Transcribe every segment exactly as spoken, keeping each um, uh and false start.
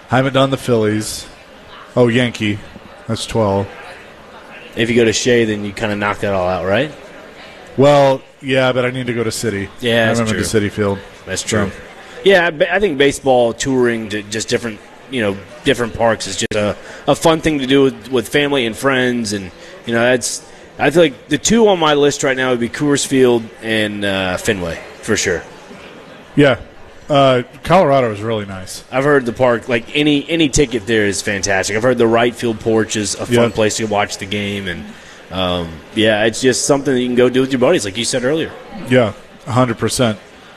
I haven't done the Phillies. Oh, Yankee. That's twelve. If you go to Shea, then you kind of knock that all out, right? Well, yeah, but I need to go to City. Yeah, that's I remember true. the City Field. That's true. So. Yeah, I think baseball, touring to just different, you know, different parks is just a, a fun thing to do with, with family and friends, and you know, that's. I feel like the two on my list right now would be Coors Field and uh, Fenway for sure. Yeah, uh, Colorado is really nice. I've heard the park, like any any ticket there is fantastic. I've heard the right field porch is a fun yep. place to watch the game, and um, yeah, it's just something that you can go do with your buddies, like you said earlier. Yeah, one hundred percent.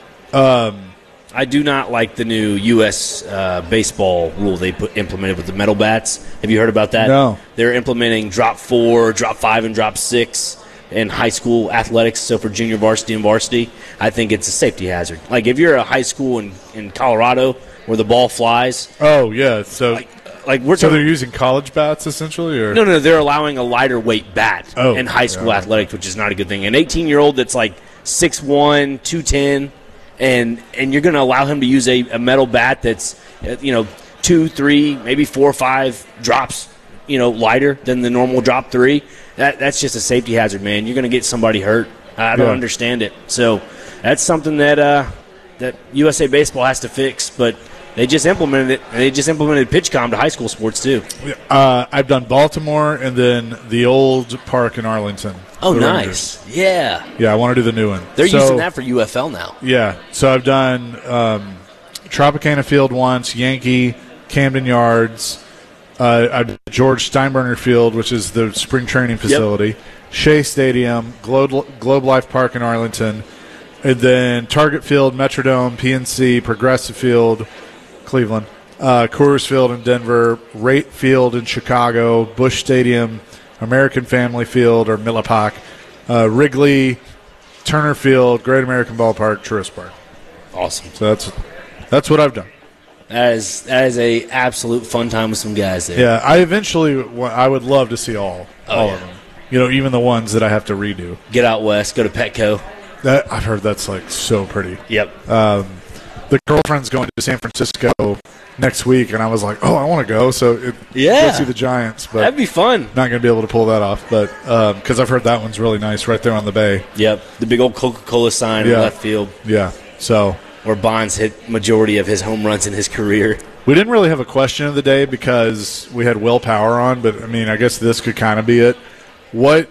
Um, I do not like the new U S uh, baseball rule they put implemented with the metal bats. Have you heard about that? No. They're implementing drop four, drop five, and drop six in high school athletics. So for junior varsity and varsity, I think it's a safety hazard. Like if you're a high school in, in Colorado where the ball flies. Oh, yeah. So like, like we're so talking, they're using college bats essentially? Or? No, no, they're allowing a lighter weight bat oh, in high school yeah. athletics, which is not a good thing. An eighteen-year-old that's like six one, two ten, and and you're going to allow him to use a, a metal bat that's, you know, two, three, maybe four or five drops, you know, lighter than the normal drop three. That That's just a safety hazard, man. You're going to get somebody hurt. I don't yeah. understand it. So that's something that uh, that U S A Baseball has to fix, but they just implemented it. And they just implemented PitchCom to high school sports, too. Uh, I've done Baltimore and then the old park in Arlington. Oh, nice. Rangers. Yeah. Yeah, I want to do the new one. They're so, using that for U F L now. Yeah. So I've done um, Tropicana Field once, Yankee, Camden Yards, uh, I've done George Steinbrenner Field, which is the spring training facility, yep. Shea Stadium, Globe, Globe Life Park in Arlington, and then Target Field, Metrodome, P N C, Progressive Field, Cleveland, uh, Coors Field in Denver, Rate Field in Chicago, Busch Stadium, American Family Field or Millipak, uh, Wrigley, Turner Field, Great American Ballpark, Truist Park. Awesome. So that's that's what I've done. That is that is a absolute fun time with some guys there. Yeah, I eventually I would love to see all oh, all yeah. of them. You know, even the ones that I have to redo. Get out west, go to Petco. That I've heard that's like so pretty. Yep. Um, the girlfriend's going to San Francisco next week, and I was like, "Oh, I want to go." So it, yeah, go see the Giants. But that'd be fun. Not going to be able to pull that off, but because um, I've heard that one's really nice, right there on the bay. Yep, the big old Coca-Cola sign yeah. in left field. Yeah. So where Bonds hit majority of his home runs in his career. We didn't really have a question of the day because we had Will Power on, but I mean, I guess this could kind of be it. What,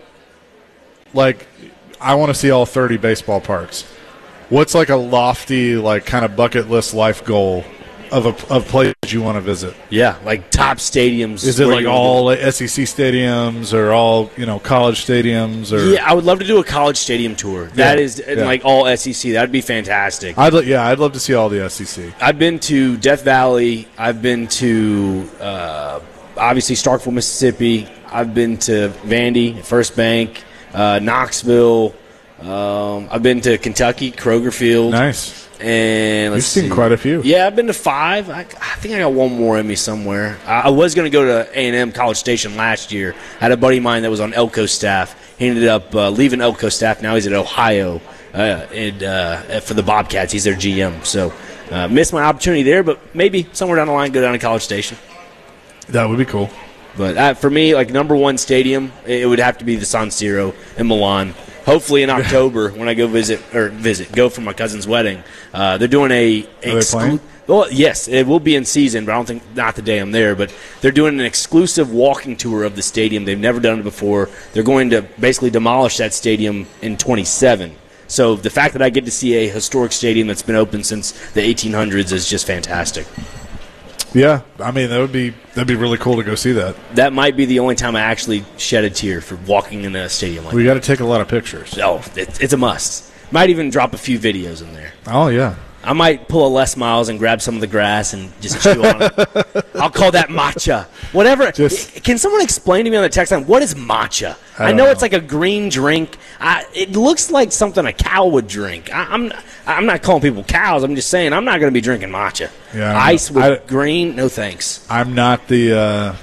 like, I want to see all thirty baseball parks. What's like a lofty, like, kind of bucket list life goal of a of place you want to visit? Yeah, like top stadiums. Is it like all S E C stadiums or all, you know, college stadiums? Or yeah, I would love to do a college stadium tour. That yeah, is yeah. like all S E C. That'd be fantastic. I'd yeah, I'd love to see all the S E C. I've been to Death Valley. I've been to uh, obviously Starkville, Mississippi. I've been to Vandy, First Bank, uh, Knoxville. Um, I've been to Kentucky, Kroger Field. Nice. And let's You've seen see. quite a few. Yeah, I've been to five. I, I think I got one more in me somewhere. I, I was going to go to A and M College Station last year. I had a buddy of mine that was on Elko staff. He ended up uh, leaving Elko staff. Now he's at Ohio uh, and, uh, for the Bobcats. He's their G M. So uh, missed my opportunity there, but maybe somewhere down the line go down to College Station. That would be cool. But uh, for me, like number one stadium, it would have to be the San Siro in Milan. Hopefully in October when I go visit or visit go for my cousin's wedding, uh, they're doing a. Are they playing? Well, yes, it will be in season, but I don't think not the day I'm there. But they're doing an exclusive walking tour of the stadium. They've never done it before. They're going to basically demolish that stadium in twenty-seven. So the fact that I get to see a historic stadium that's been open since the eighteen hundreds is just fantastic. Yeah, I mean that would be that'd be really cool to go see that. That might be the only time I actually shed a tear for walking in a stadium like we that. We got to take a lot of pictures. Oh, it, it's a must. Might even drop a few videos in there. Oh yeah. I might pull a Les Miles and grab some of the grass and just chew on it. I'll call that matcha. Whatever. Just, Can someone explain to me on the text line, what is matcha? I, I know, know it's like a green drink. I, it looks like something a cow would drink. I, I'm I'm not calling people cows. I'm just saying I'm not going to be drinking matcha. Yeah, Ice with I, green, no thanks. I'm not the uh,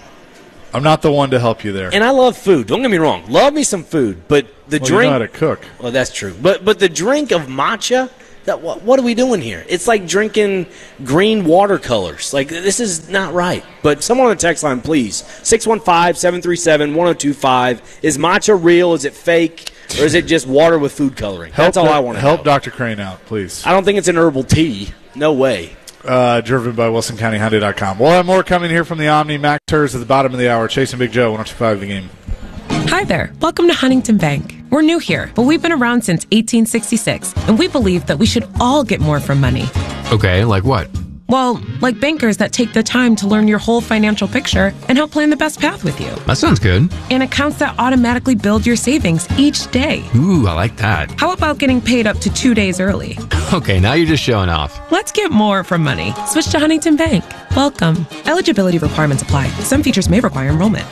I'm not the one to help you there. And I love food. Don't get me wrong. Love me some food. But the well, drink. You know how to cook. Well, that's true. But But the drink of matcha That, what, what are we doing here? It's like drinking green watercolors. Like, this is not right. But someone on the text line, please. six one five, seven three seven, one oh two five. Is matcha real? Is it fake? Or is it just water with food coloring? Help That's all the, I want to help know. Doctor Crane out, please. I don't think it's an herbal tea. No way. Uh, driven by Wilson County Hyundai dot com. We'll have more coming here from the Omni Mac Tours at the bottom of the hour. Chasing Big Joe, one oh two five The Game. Hi there. Welcome to Huntington Bank. We're new here, but we've been around since eighteen sixty-six, and we believe that we should all get more from money. Okay, like what? Well, like bankers that take the time to learn your whole financial picture and help plan the best path with you. That sounds good. And accounts that automatically build your savings each day. Ooh, I like that. How about getting paid up to two days early? Okay, now you're just showing off. Let's get more from money. Switch to Huntington Bank. Welcome. Eligibility requirements apply. Some features may require enrollment.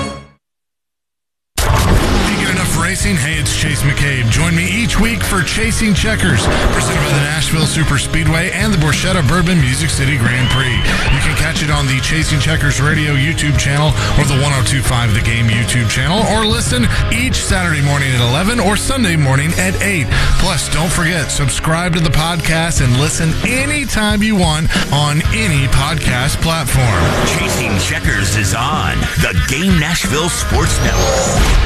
Racing. Hey, it's Chase McCabe. Join me each week for Chasing Checkers, presented by the Nashville Super Speedway and the Borchetta Bourbon Music City Grand Prix. You can catch it on the Chasing Checkers Radio YouTube channel or the one oh two five The Game YouTube channel, or listen each Saturday morning at eleven or Sunday morning at eight. Plus, don't forget, subscribe to the podcast and listen anytime you want on any podcast platform. Chasing Checkers is on the Game Nashville Sports Network.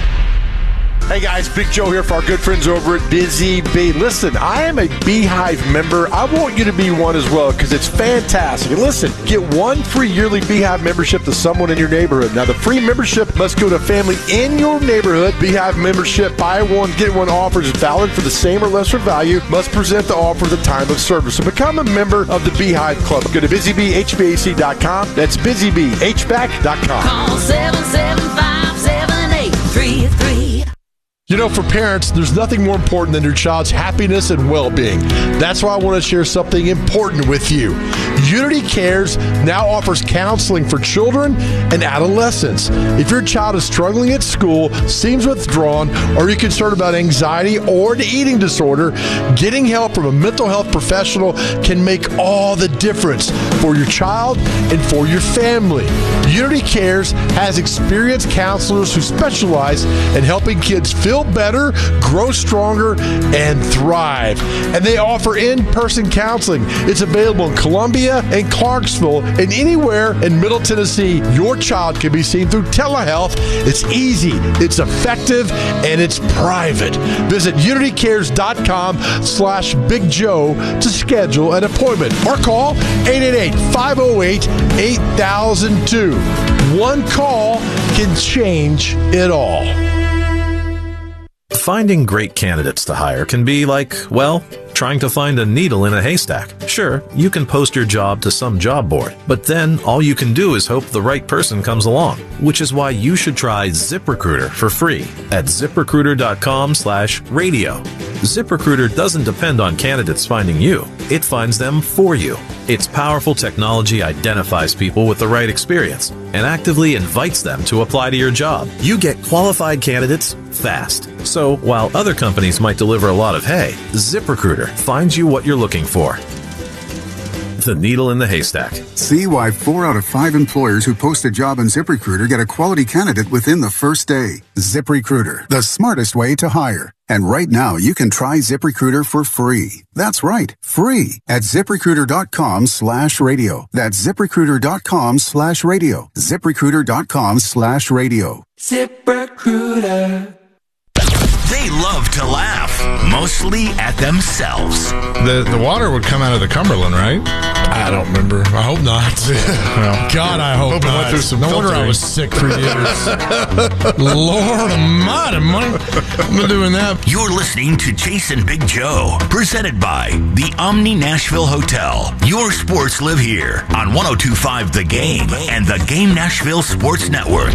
Hey guys, Big Joe here for our good friends over at Busy Bee. Listen, I am a Beehive member. I want you to be one as well because it's fantastic. And listen, get one free yearly Beehive membership to someone in your neighborhood. Now, the free membership must go to a family in your neighborhood. Beehive membership, buy one, get one offers is valid for the same or lesser value. Must present the offer at the time of service. So become a member of the Beehive Club. Go to busy bee h v a c dot com. That's busy bee h v a c dot com. Call seven seven five, seven eight three three. You know, for parents, there's nothing more important than your child's happiness and well-being. That's why I want to share something important with you. Unity Cares now offers counseling for children and adolescents. If your child is struggling at school, seems withdrawn, or you're concerned about anxiety or an eating disorder, getting help from a mental health professional can make all the difference for your child and for your family. Unity Cares has experienced counselors who specialize in helping kids feel better, grow stronger, and thrive. And they offer in-person counseling. It's available in Columbia and Clarksville and anywhere in Middle Tennessee. Your child can be seen through telehealth. It's easy, it's effective, and it's private. Visit unitycares.com slash Big Joe to schedule an appointment or call eight eight eight, five oh eight, eight thousand two. One call can change it all. Finding great candidates to hire can be like, well, trying to find a needle in a haystack. Sure, you can post your job to some job board, but then all you can do is hope the right person comes along, which is why you should try ZipRecruiter for free at ZipRecruiter.com slash radio. ZipRecruiter doesn't depend on candidates finding you. It finds them for you. Its powerful technology identifies people with the right experience and actively invites them to apply to your job. You get qualified candidates fast. So while other companies might deliver a lot of hay, ZipRecruiter finds you what you're looking for. The needle in the haystack. See why four out of five employers who post a job on ZipRecruiter get a quality candidate within the first day. ZipRecruiter, the smartest way to hire. And right now, you can try ZipRecruiter for free. That's right, free at ZipRecruiter.com slash radio. That's ZipRecruiter.com slash radio. ZipRecruiter.com slash radio. ZipRecruiter. They love to laugh, mostly at themselves. The the water would come out of the Cumberland, right? I don't remember. I hope not. Well, God, I hope, hope not. it went through some no wonder filtering. I was sick for years. Lord almighty, man. I've been doing that. You're listening to Chasing Big Joe, presented by the Omni Nashville Hotel. Your sports live here on one oh two five The Game and the Game Nashville Sports Network.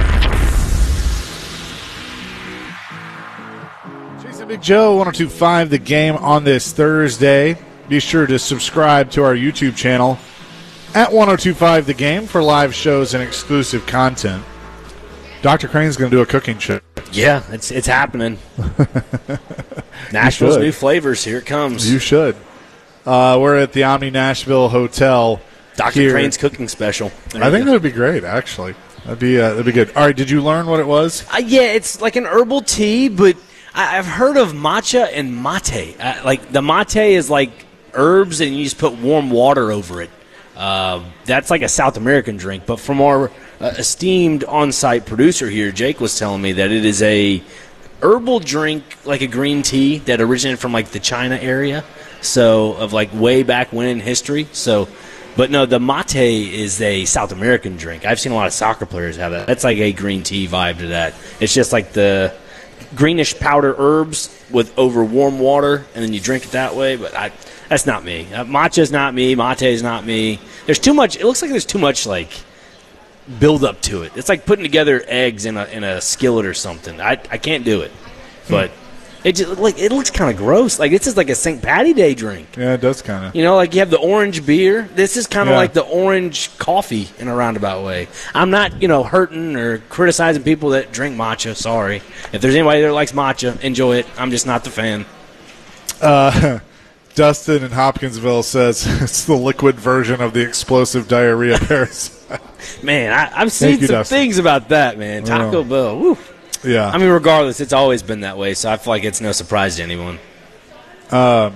Big Joe, one oh two five The Game on this Thursday. Be sure to subscribe to our YouTube channel at one oh two five The Game for live shows and exclusive content. Doctor Crane's going to do a cooking show. Yeah, it's it's happening. Nashville's new flavors. Here it comes. You should. Uh, we're at the Omni Nashville Hotel. Doctor here. Crane's cooking special. There I think go. that would be great, actually. That'd be uh, that'd be good. All right, did you learn what it was? Uh, yeah, it's like an herbal tea, but I, I've heard of matcha and mate. Uh, like the mate is like herbs, and you just put warm water over it. Uh, that's like a South American drink. But from our uh, esteemed on-site producer here, Jake was telling me that it is a herbal drink, like a green tea that originated from like the China area. So of like way back when in history. So. But no, the mate is a South American drink. I've seen a lot of soccer players have that. That's like a green tea vibe to that. It's just like the greenish powder herbs with over warm water, and then you drink it that way. But I, that's not me. Uh, matcha's not me. Mate's not me. There's too much. It looks like there's too much like build up to it. It's like putting together eggs in a in a skillet or something. I I can't do it. But. It just like it looks kind of gross. Like this is like a Saint Patty Day drink. Yeah, it does kind of. You know, like you have the orange beer. This is kind of Yeah. like the orange coffee in a roundabout way. I'm not, you know, hurting or criticizing people that drink matcha. Sorry, if there's anybody that likes matcha, enjoy it. I'm just not the fan. Uh, Dustin in Hopkinsville says it's the liquid version of the explosive diarrhea parasite. Man, I, I've seen Thank you, some Dustin. things about that. Man, Taco Oh. Bell. Woo. Yeah. I mean, regardless, it's always been that way. So I feel like it's no surprise to anyone. Um,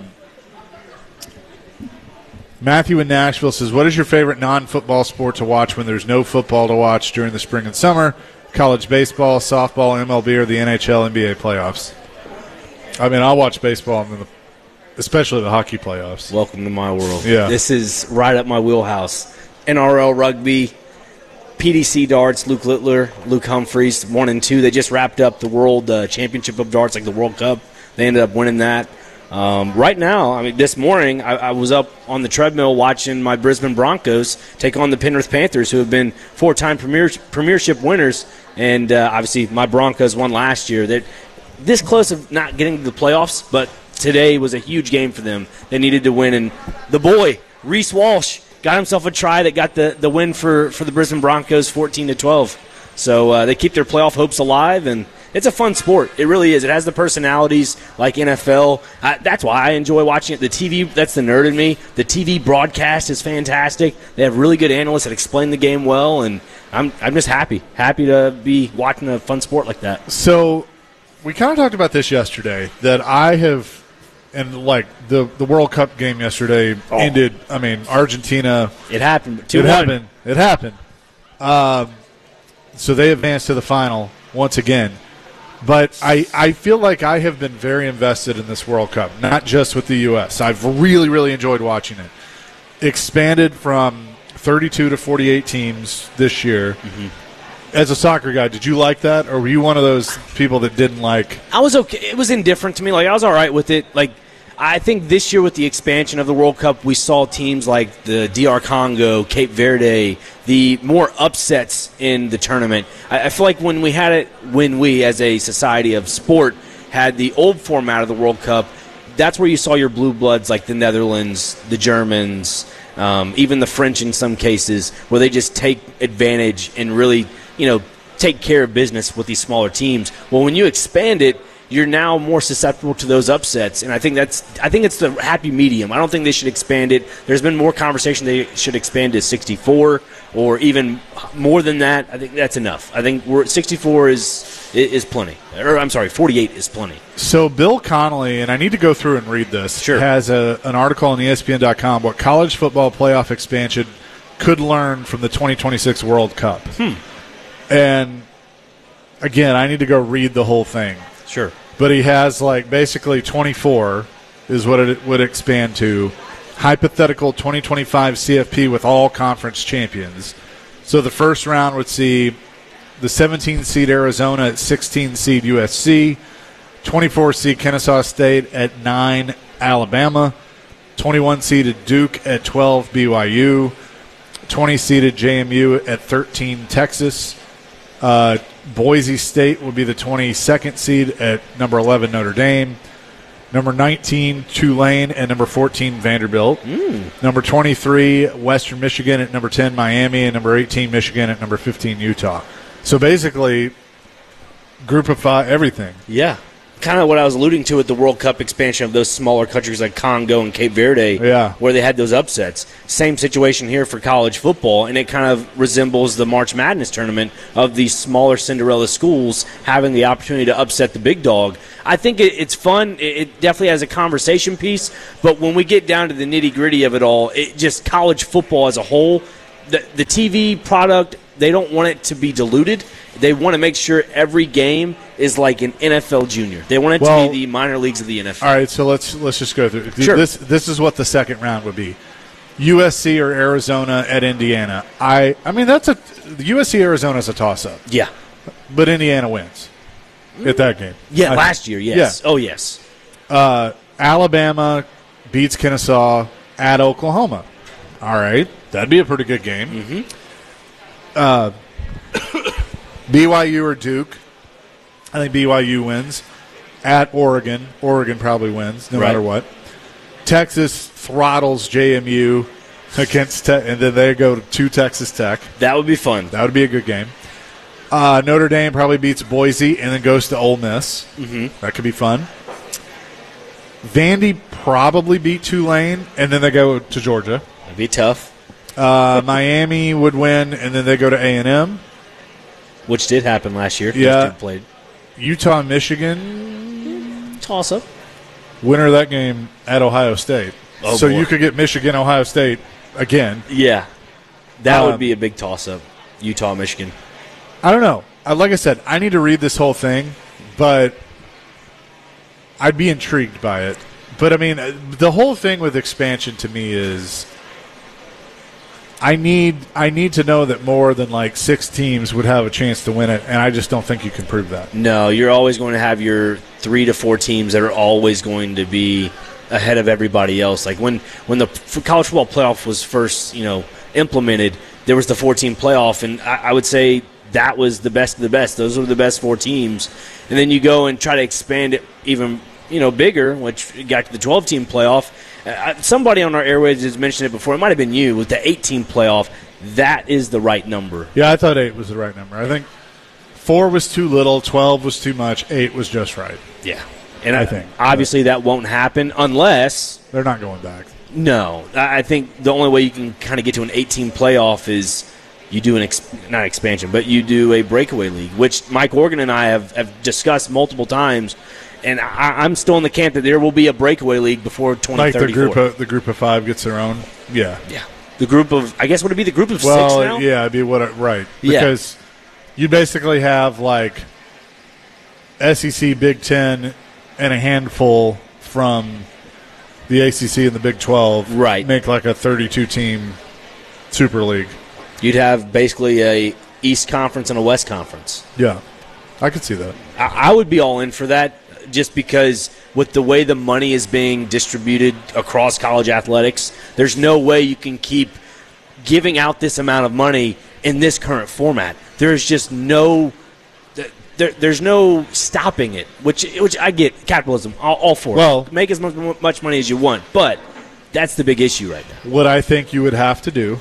Matthew in Nashville says, what is your favorite non-football sport to watch when there's no football to watch during the spring and summer? College baseball, softball, M L B, or the N H L, N B A playoffs? I mean, I'll watch baseball, and the, especially the hockey playoffs. Welcome to my world. Yeah. This is right up my wheelhouse. N R L rugby, P D C darts, Luke Littler, Luke Humphreys, one and two. They just wrapped up the World uh, Championship of Darts, like the World Cup. They ended up winning that. Um, right now, I mean, this morning, I, I was up on the treadmill watching my Brisbane Broncos take on the Penrith Panthers, who have been four-time premier, premiership winners. And uh, obviously, my Broncos won last year. They're this close of not getting to the playoffs, but today was a huge game for them. They needed to win. And the boy, Reese Walsh, got himself a try that got the, the win for, for the Brisbane Broncos, fourteen to twelve. So uh, they keep their playoff hopes alive, and it's a fun sport. It really is. It has the personalities like N F L. Uh, that's why I enjoy watching it. The T V, that's the nerd in me. The T V broadcast is fantastic. They have really good analysts that explain the game well, and I'm I'm just happy, happy to be watching a fun sport like that. So we kind of talked about this yesterday, that I have – and, like, the, the World Cup game yesterday Oh. ended, I mean, Argentina. It happened. two It one. happened. It happened. Um, so they advanced to the final once again. But I, I feel like I have been very invested in this World Cup, not just with the U S. I've really, really enjoyed watching it. Expanded from thirty-two to forty-eight teams this year. Mm-hmm. As a soccer guy, did you like that, or were you one of those people that didn't like? I was okay. It was indifferent to me. Like I was all right with it. Like I think this year with the expansion of the World Cup, we saw teams like the D R Congo, Cape Verde, the more upsets in the tournament. I, I feel like when we had it, when we as a society of sport had the old format of the World Cup, that's where you saw your blue bloods like the Netherlands, the Germans, um, even the French in some cases, where they just take advantage and really, you know, take care of business with these smaller teams. Well, when you expand it, you're now more susceptible to those upsets, and I think that's I think it's the happy medium. I don't think they should expand it. There's been more conversation they should expand to sixty-four or even more than that. I think that's enough. I think we're, sixty-four is is plenty. Or I'm sorry, forty-eight is plenty. So Bill Connolly, and I need to go through and read this, Sure. has a, an article on E S P N dot com what college football playoff expansion could learn from the twenty twenty-six World Cup. Hmm. And, again, I need to go read the whole thing. Sure. But he has, like, basically twenty-four is what it would expand to. Hypothetical twenty twenty-five C F P with all conference champions. So the first round would see the seventeen seed Arizona at sixteen seed U S C, twenty-four seed Kennesaw State at nine Alabama, twenty-one seeded Duke at twelve B Y U, twenty seeded J M U at thirteen Texas. Uh, Boise State would be the twenty-second seed at number eleven Notre Dame. Number nineteen, Tulane, and number fourteen, Vanderbilt. Mm. Number twenty-three, Western Michigan at number ten, Miami, and number eighteen, Michigan at number fifteen, Utah. So basically, group of five, everything. Yeah. kind of what I was alluding to with the World Cup expansion of those smaller countries like Congo and Cape Verde, yeah. where they had those upsets. Same situation here for college football, and it kind of resembles the March Madness tournament of these smaller Cinderella schools having the opportunity to upset the big dog. I think it, it's fun. It, it definitely has a conversation piece, but when we get down to the nitty-gritty of it all, it just college football as a whole, the, the T V product, they don't want it to be diluted. They want to make sure every game is like an N F L junior. They want it well, to be the minor leagues of the N F L. All right, so let's let's just go through. Sure. This this is what the second round would be. U S C or Arizona at Indiana. I I mean that's a U S C Arizona is a toss up. Yeah. But Indiana wins at that game. Yeah, I last think. year, yes. Yeah. Oh, yes. Uh, Alabama beats Kennesaw at Oklahoma. All right, that'd be a pretty good game. Mm-hmm. Uh, B Y U or Duke. I think B Y U wins. At Oregon, Oregon probably wins no right. matter what. Texas throttles J M U against, te- and then they go to Texas Tech. That would be fun. That would be a good game. Uh, Notre Dame probably beats Boise and then goes to Ole Miss. Mm-hmm. That could be fun. Vandy probably beat Tulane and then they go to Georgia. That'd be tough. Uh, Miami would win and then they go to A and M. Which did happen last year. Yeah. Played. Utah, Michigan. Toss up. Winner of that game at Ohio State. Oh, so boy. you could get Michigan, Ohio State again. Yeah. That um, would be a big toss-up. Utah, Michigan. I don't know. Uh, Like I said, I need to read this whole thing, but I'd be intrigued by it. But, I mean, uh, the whole thing with expansion to me is I need I need to know that more than like six teams would have a chance to win it, and I just don't think you can prove that. No, you're always going to have your three to four teams that are always going to be ahead of everybody else. Like when, when the college football playoff was first, you know, implemented, there was the four-team playoff, and I, I would say that was the best of the best. Those were the best four teams. And then you go and try to expand it even, you know, bigger, which got to the twelve-team playoff. Uh, somebody on our airwaves has mentioned it before. It might have been you with the eight-team playoff. That is the right number. Yeah, I thought eight was the right number. I think four was too little, twelve was too much, eight was just right. Yeah. And I, I think. Obviously that won't happen unless – they're not going back. No. I think the only way you can kind of get to an eight-team playoff is you do an ex- – not expansion, but you do a breakaway league, which Mike Organ and I have, have discussed multiple times. And I, I'm still in the camp that there will be a breakaway league before twenty thirty-four. Like the group of, the group of five gets their own? Yeah. Yeah. The group of – I guess would it be the group of well, six now? yeah, it'd be what it, right. Yeah. Because you basically have like S E C, Big Ten, and a handful from the A C C and the Big twelve. Right. Make like a thirty-two team Super League. You'd have basically a East Conference and a West Conference. Yeah. I could see that. I, I would be all in for that just because with the way the money is being distributed across college athletics, there's no way you can keep giving out this amount of money in this current format. There's just no there, there's no stopping it, which which I get. Capitalism, all, all for well, it. Make as much, much money as you want, but that's the big issue right now. What I think you would have to do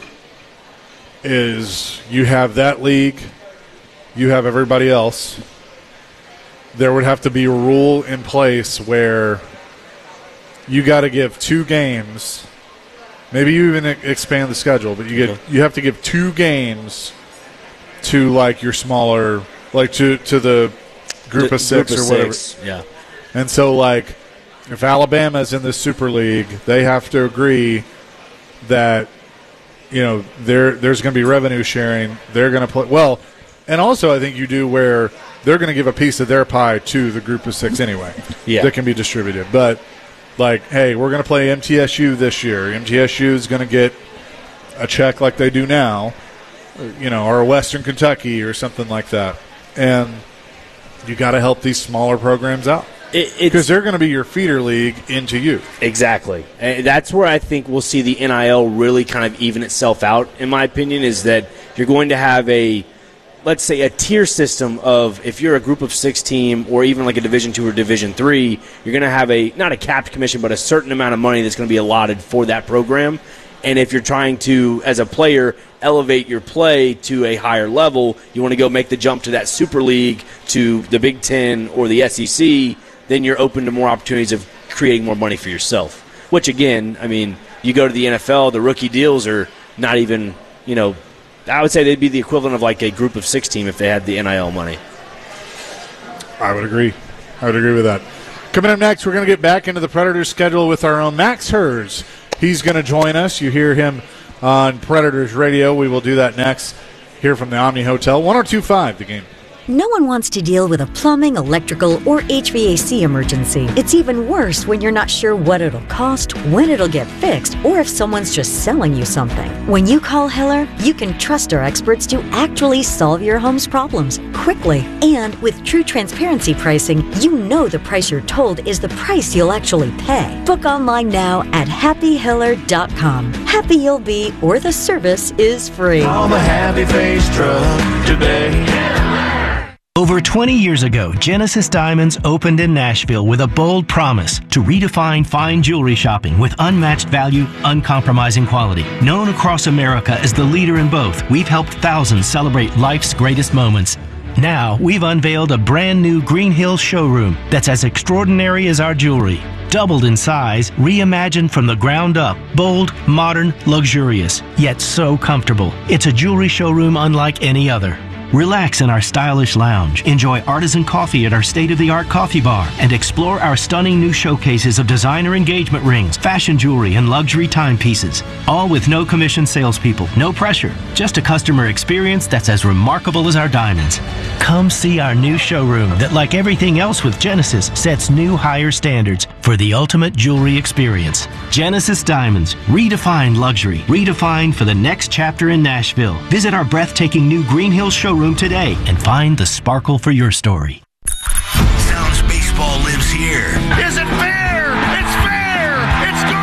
is you have that league, you have everybody else. There would have to be a rule in place where you got to give two games. Maybe you even expand the schedule, but you get you have to give two games to like your smaller, like to to the group the, of six group or of whatever. Six. Yeah. And so, like, if Alabama's in the Super League, they have to agree that you know there there's going to be revenue sharing. They're going to play well, and also I think you do where they're going to give a piece of their pie to the group of six anyway. Yeah. That can be distributed. But, like, hey, we're going to play M T S U this year. M T S U is going to get a check like they do now, you know, or Western Kentucky or something like that. And you got to help these smaller programs out. Because they're going to be your feeder league into youth. Exactly. And that's where I think we'll see the N I L really kind of even itself out, in my opinion, is that you're going to have a – let's say a tier system of if you're a group of six team or even like a Division two or Division three, you're going to have a not a capped commission but a certain amount of money that's going to be allotted for that program. And if you're trying to, as a player, elevate your play to a higher level, you want to go make the jump to that Super League, to the Big Ten or the S E C, then you're open to more opportunities of creating more money for yourself. Which, again, I mean, you go to the N F L, the rookie deals are not even, you know, I would say they'd be the equivalent of like a group of six team if they had the N I L money. I would agree. I would agree with that. Coming up next, we're going to get back into the Predators schedule with our own Max Hers. He's going to join us. You hear him on Predators Radio. We will do that next here from the Omni Hotel. one oh two point five, The Game. No one wants to deal with a plumbing, electrical, or H V A C emergency. It's even worse when you're not sure what it'll cost, when it'll get fixed, or if someone's just selling you something. When you call Heller, you can trust our experts to actually solve your home's problems quickly. And with true transparency pricing, you know the price you're told is the price you'll actually pay. Book online now at happy heller dot com. Happy you'll be, or the service is free. Call the Happy Face Truck today. Over twenty years ago, Genesis Diamonds opened in Nashville with a bold promise to redefine fine jewelry shopping with unmatched value, uncompromising quality. Known across America as the leader in both, we've helped thousands celebrate life's greatest moments. Now, we've unveiled a brand new Green Hills showroom that's as extraordinary as our jewelry. Doubled in size, reimagined from the ground up, bold, modern, luxurious, yet so comfortable. It's a jewelry showroom unlike any other. Relax in our stylish lounge, enjoy artisan coffee at our state-of-the-art coffee bar, and explore our stunning new showcases of designer engagement rings, fashion jewelry, and luxury timepieces. All with no commission salespeople, no pressure, just a customer experience that's as remarkable as our diamonds. Come see our new showroom that, like everything else with Genesis, sets new higher standards for the ultimate jewelry experience. Genesis Diamonds, redefined luxury, redefined for the next chapter in Nashville. Visit our breathtaking new Green Hills showroom today and find the sparkle for your story. Sounds baseball lives here.